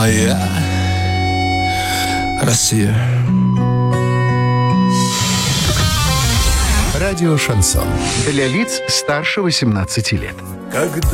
моя Россия. Радио «Шансон». Для лиц старше 18 лет.